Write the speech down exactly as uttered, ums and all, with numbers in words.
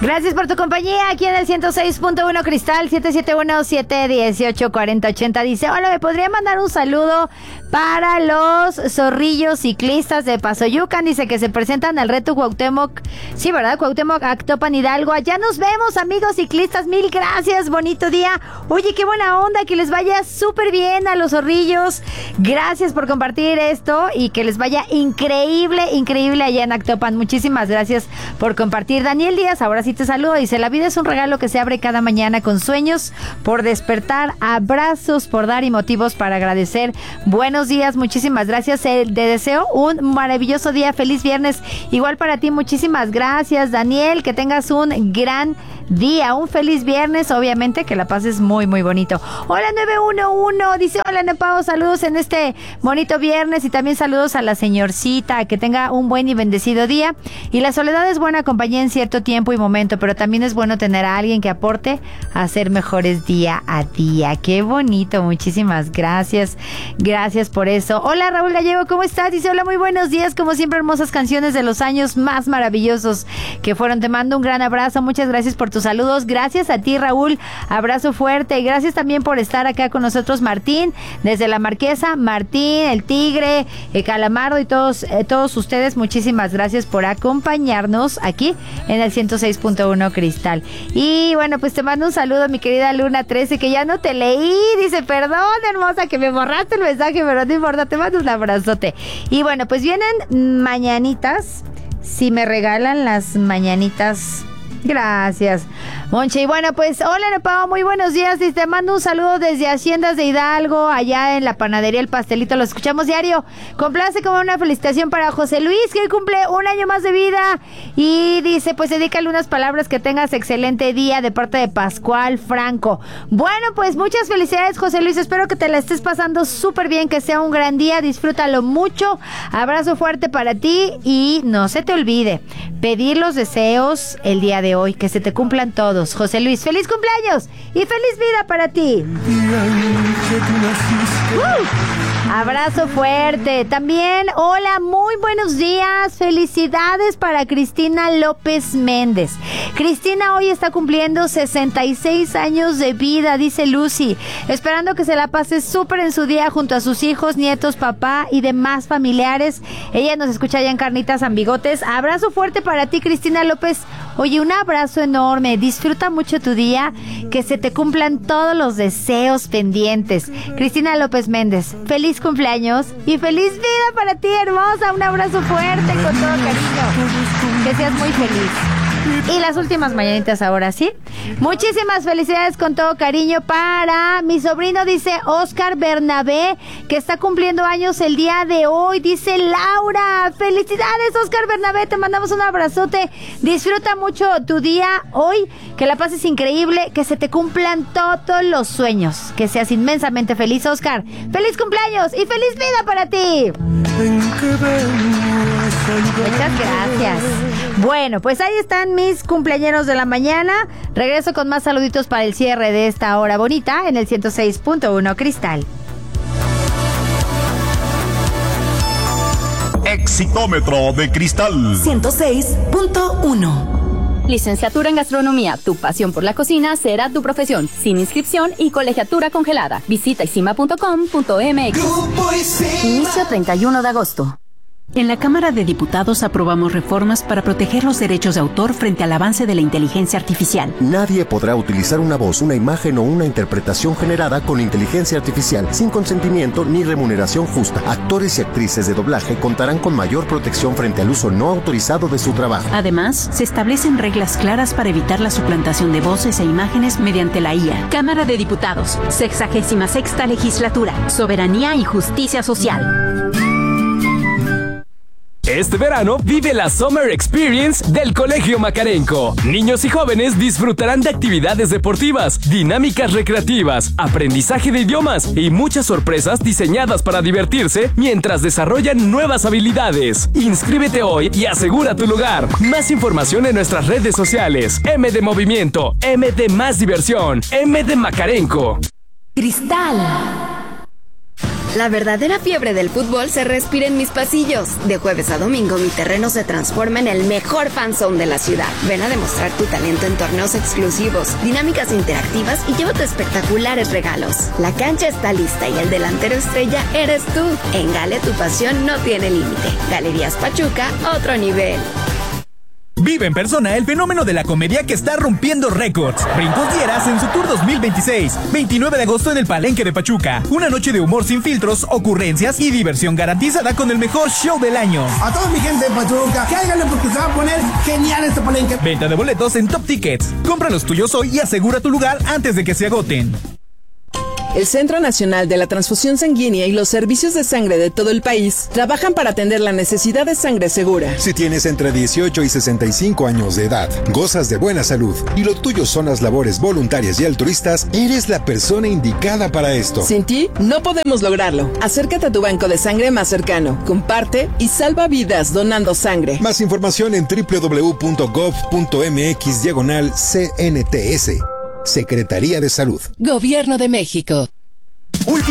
Gracias por tu compañía aquí en el ciento seis punto uno Cristal. Siete siete uno, siete uno ocho, cuatro cero ocho cero. Dice, hola, ¿me podría mandar un saludo para los zorrillos ciclistas de Pasoyucan? Dice que se presentan al reto Cuauhtémoc. Sí, ¿verdad? Cuauhtémoc, Actopan, Hidalgo. Allá nos vemos, amigos ciclistas. Mil gracias, bonito día. Oye, qué buena onda, que les vaya súper bien a los zorrillos. Gracias por compartir esto y que les vaya increíble, increíble allá en Actopan. Muchísimas gracias por compartir. Daniel Díaz, ahora sí te saludo. Dice, la vida es un regalo que se abre cada mañana con sueños por despertar, abrazos por dar y motivos para agradecer. Buenos días, muchísimas gracias. Eh, te deseo un maravilloso día. Feliz viernes. Igual para ti, muchísimas gracias, Daniel. Que tengas un gran día, un feliz viernes. Obviamente que la pases muy, muy bonito. Hola, nueve uno uno. Dice, hola, Nepao. Saludos en este bonito viernes y también saludos a la señorcita. Que tenga un buen y bendecido día. Y la soledad es buena compañía en cierto tiempo y momento, pero también es bueno tener a alguien que aporte a hacer mejores día a día. Qué bonito, muchísimas gracias. Gracias por eso. Hola, Raúl Gallego, ¿cómo estás? Dice, hola, muy buenos días. Como siempre, hermosas canciones de los años más maravillosos que fueron. Te mando un gran abrazo. Muchas gracias por tus saludos. Gracias a ti, Raúl. Abrazo fuerte. Gracias también por estar acá con nosotros, Martín, desde la Marquesa. Martín, el Tigre, el Calamardo y todos, eh, todos ustedes. Muchísimas gracias por acompañarnos aquí en el ciento seis punto uno Cristal. Y bueno, pues te mando un saludo, mi querida Luna trece, que ya no te leí. Dice, perdón, hermosa, que me borraste el mensaje, pero no importa, te mando un abrazote. Y bueno, pues vienen mañanitas. Si me regalan las mañanitas, gracias, Monche. Y bueno, pues, hola, Nepao, muy buenos días. Y te mando un saludo desde Haciendas de Hidalgo, allá en la panadería El Pastelito. Lo escuchamos diario. Complace como una felicitación para José Luis, que hoy cumple un año más de vida. Y dice, pues, dedícale unas palabras, que tengas excelente día, de parte de Pascual Franco. Bueno, pues, muchas felicidades, José Luis. Espero que te la estés pasando súper bien, que sea un gran día. Disfrútalo mucho. Abrazo fuerte para ti. Y no se te olvide pedir los deseos el día de hoy, que se te cumplan todos. José Luis, feliz cumpleaños y feliz vida para ti. Uh, abrazo fuerte. También, hola, muy buenos días. Felicidades para Cristina López Méndez. Cristina hoy está cumpliendo sesenta y seis años de vida, dice Lucy. Esperando que se la pase súper en su día junto a sus hijos, nietos, papá y demás familiares. Ella nos escucha allá en Carnitas San Bigotes. Abrazo fuerte para ti, Cristina López. Oye, un abrazo enorme. Disfruta mucho tu día. Que se te cumplan todos los deseos pendientes. Cristina López Méndez, feliz cumpleaños y feliz vida para ti, hermosa. Un abrazo fuerte con todo cariño. Que seas muy feliz. Y las últimas mañanitas ahora, ¿sí? Muchísimas felicidades con todo cariño para mi sobrino, dice Oscar Bernabé, que está cumpliendo años el día de hoy. Dice Laura, felicidades, Oscar Bernabé, te mandamos un abrazote. Disfruta mucho tu día hoy, que la pases increíble, que se te cumplan todos los sueños, que seas inmensamente feliz, Oscar. ¡Feliz cumpleaños y feliz vida para ti! Muchas gracias. Bueno, pues ahí están mis cumpleañeros de la mañana. Regreso con más saluditos para el cierre de esta hora bonita en el ciento seis punto uno Cristal. Exitómetro de Cristal. ciento seis punto uno. Licenciatura en Gastronomía. Tu pasión por la cocina será tu profesión. Sin inscripción y colegiatura congelada. Visita isima punto com punto m x. Inicio treinta y uno de agosto. En la Cámara de Diputados aprobamos reformas para proteger los derechos de autor frente al avance de la inteligencia artificial. Nadie podrá utilizar una voz, una imagen o una interpretación generada con inteligencia artificial sin consentimiento ni remuneración justa. Actores y actrices de doblaje contarán con mayor protección frente al uso no autorizado de su trabajo. Además, se establecen reglas claras para evitar la suplantación de voces e imágenes mediante la I A. Cámara de Diputados, sexagésima sexta legislatura, soberanía y justicia social. Este verano vive la Summer Experience del Colegio Macarenco. Niños y jóvenes disfrutarán de actividades deportivas, dinámicas recreativas, aprendizaje de idiomas y muchas sorpresas diseñadas para divertirse mientras desarrollan nuevas habilidades. Inscríbete hoy y asegura tu lugar. Más información en nuestras redes sociales. M de Movimiento, M de Más Diversión, M de Macarenco. Cristal. La verdadera fiebre del fútbol se respira en mis pasillos. De jueves a domingo, mi terreno se transforma en el mejor fanzone de la ciudad. Ven a demostrar tu talento en torneos exclusivos, dinámicas interactivas y llévate espectaculares regalos. La cancha está lista y el delantero estrella eres tú. En Gale, tu pasión no tiene límite. Galerías Pachuca, otro nivel. Vive en persona el fenómeno de la comedia que está rompiendo récords. Brincos Dieras en su tour dos mil veintiséis. veintinueve de agosto en el Palenque de Pachuca. Una noche de humor sin filtros, ocurrencias y diversión garantizada con el mejor show del año. A toda mi gente de Pachuca, cáiganle porque se va a poner genial este Palenque. Venta de boletos en Top Tickets. Compra los tuyos hoy y asegura tu lugar antes de que se agoten. El Centro Nacional de la Transfusión Sanguínea y los servicios de sangre de todo el país trabajan para atender la necesidad de sangre segura. Si tienes entre dieciocho y sesenta y cinco años de edad, gozas de buena salud y lo tuyo son las labores voluntarias y altruistas, eres la persona indicada para esto. Sin ti, no podemos lograrlo. Acércate a tu banco de sangre más cercano, comparte y salva vidas donando sangre. Más información en doble u doble u doble u punto gov punto mx diagonal C N T S. Secretaría de Salud. Gobierno de México.